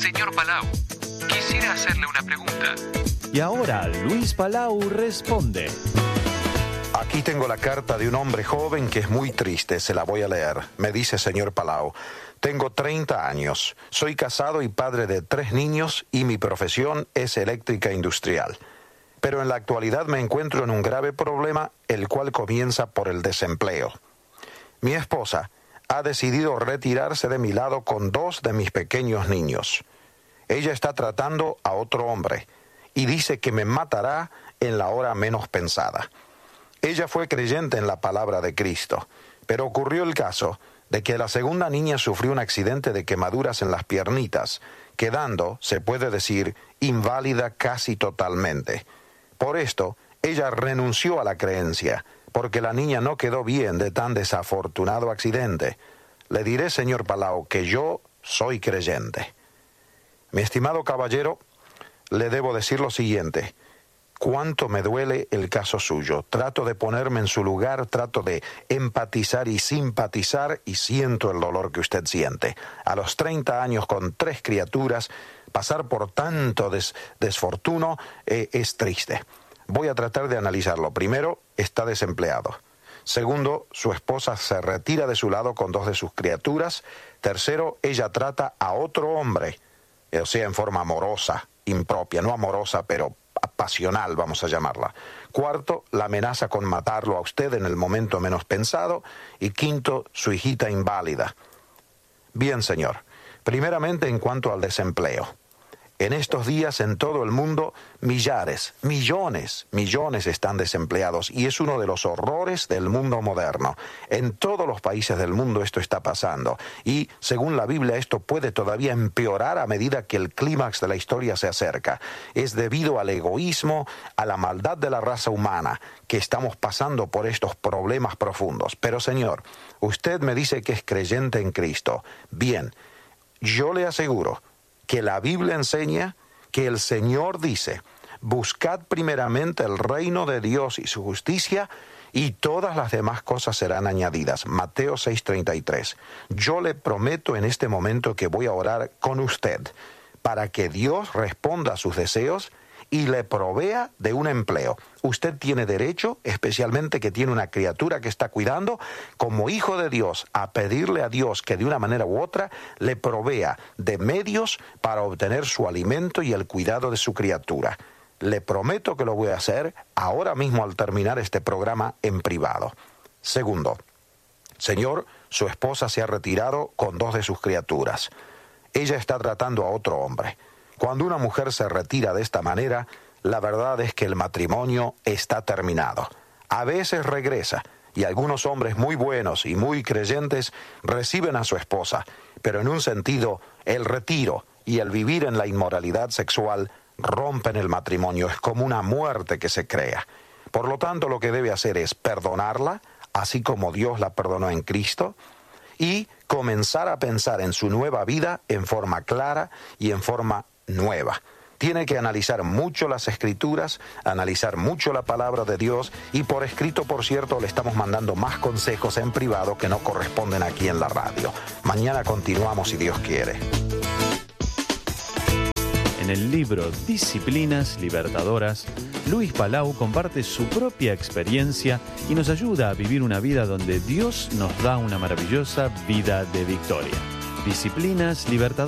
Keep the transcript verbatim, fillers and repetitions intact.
Señor Palau, quisiera hacerle una pregunta. Y ahora Luis Palau responde. Aquí tengo la carta de un hombre joven que es muy triste, se la voy a leer. Me dice: señor Palau, tengo treinta años, soy casado y padre de tres niños y mi profesión es eléctrica industrial. Pero en la actualidad me encuentro en un grave problema, el cual comienza por el desempleo. Mi esposa ha decidido retirarse de mi lado con dos de mis pequeños niños. Ella está tratando a otro hombre y dice que me matará en la hora menos pensada. Ella fue creyente en la palabra de Cristo, pero ocurrió el caso de que la segunda niña sufrió un accidente de quemaduras en las piernitas, quedando, se puede decir, inválida casi totalmente. Por esto, ella renunció a la creencia, porque la niña no quedó bien de tan desafortunado accidente. Le diré, señor Palau, que yo soy creyente. Mi estimado caballero, le debo decir lo siguiente: cuánto me duele el caso suyo. Trato de ponerme en su lugar, trato de empatizar y simpatizar y siento el dolor que usted siente. A los treinta años, con tres criaturas, pasar por tanto des, desfortuno eh, es triste. Voy a tratar de analizarlo. Primero, está desempleado. Segundo, su esposa se retira de su lado con dos de sus criaturas. Tercero, ella trata a otro hombre, o sea, en forma amorosa, impropia, no amorosa, pero pasional, vamos a llamarla. Cuarto, la amenaza con matarlo a usted en el momento menos pensado. Y quinto, su hijita inválida. Bien, señor. Primeramente, en cuanto al desempleo. En estos días, en todo el mundo, millares, millones, millones están desempleados y es uno de los horrores del mundo moderno. En todos los países del mundo esto está pasando y, según la Biblia, esto puede todavía empeorar a medida que el clímax de la historia se acerca. Es debido al egoísmo, a la maldad de la raza humana que estamos pasando por estos problemas profundos. Pero, señor, usted me dice que es creyente en Cristo. Bien, yo le aseguro que la Biblia enseña que el Señor dice: buscad primeramente el reino de Dios y su justicia, y todas las demás cosas serán añadidas. Mateo seis treinta y tres. Yo le prometo en este momento que voy a orar con usted para que Dios responda a sus deseos y le provea de un empleo. Usted tiene derecho, especialmente que tiene una criatura que está cuidando, como hijo de Dios, a pedirle a Dios que de una manera u otra le provea de medios para obtener su alimento y el cuidado de su criatura. Le prometo que lo voy a hacer ahora mismo al terminar este programa en privado. Segundo, señor, su esposa se ha retirado con dos de sus criaturas. Ella está tratando a otro hombre. Cuando una mujer se retira de esta manera, la verdad es que el matrimonio está terminado. A veces regresa, y algunos hombres muy buenos y muy creyentes reciben a su esposa, pero en un sentido, el retiro y el vivir en la inmoralidad sexual rompen el matrimonio. Es como una muerte que se crea. Por lo tanto, lo que debe hacer es perdonarla, así como Dios la perdonó en Cristo, y comenzar a pensar en su nueva vida en forma clara y en forma nueva. Tiene que analizar mucho las Escrituras, analizar mucho la palabra de Dios, y por escrito, por cierto, le estamos mandando más consejos en privado que no corresponden aquí en la radio. Mañana continuamos si Dios quiere. En el libro Disciplinas Libertadoras, Luis Palau comparte su propia experiencia y nos ayuda a vivir una vida donde Dios nos da una maravillosa vida de victoria. Disciplinas Libertadoras.